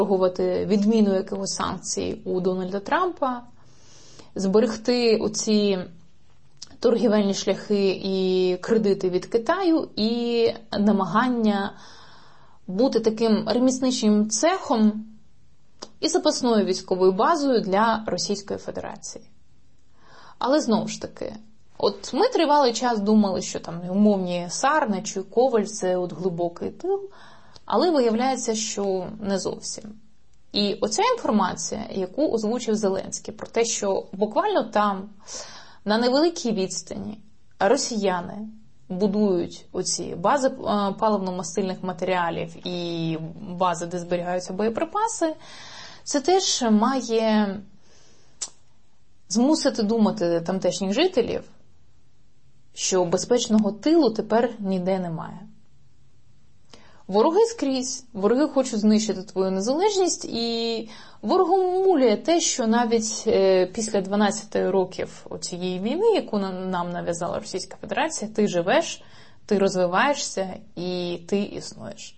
відміну якихось санкцій у Дональда Трампа, зберегти оці торгівельні шляхи і кредити від Китаю, і намагання бути таким ремісничим цехом і запасною військовою базою для Російської Федерації. Але знову ж таки, от ми тривалий час думали, що там умовні Сарни чи Коваль – це от глибокий тил, але виявляється, що не зовсім. І оця інформація, яку озвучив Зеленський, про те, що буквально там, на невеликій відстані, росіяни будують оці бази паливно-мастильних матеріалів і бази, де зберігаються боєприпаси, це теж має змусити думати тамтешніх жителів, що безпечного тилу тепер ніде немає. Вороги скрізь, вороги хочуть знищити твою незалежність, і ворогом муляє те, що навіть після 12 років цієї війни, яку нам нав'язала Російська Федерація, ти живеш, ти розвиваєшся і ти існуєш.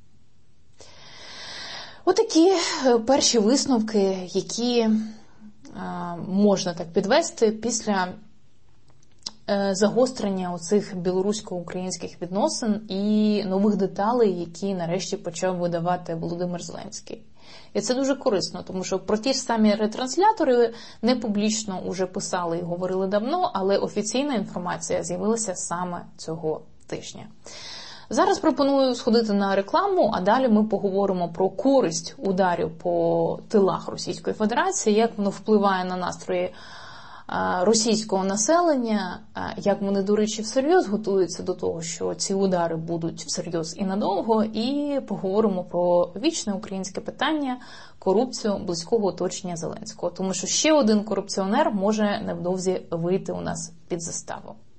Отакі перші висновки, які можна так підвести після загострення оцих білорусько-українських відносин і нових деталей, які нарешті почав видавати Володимир Зеленський. І це дуже корисно, тому що про ті ж самі ретранслятори не публічно уже писали і говорили давно, але офіційна інформація з'явилася саме цього тижня. Зараз пропоную сходити на рекламу, а далі ми поговоримо про користь ударів по тилах Російської Федерації, як воно впливає на настрої російського населення, як вони, до речі, всерйоз готуються до того, що ці удари будуть всерйоз і надовго, і поговоримо про вічне українське питання – корупцію близького оточення Зеленського. Тому що ще один корупціонер може невдовзі вийти у нас під заставу.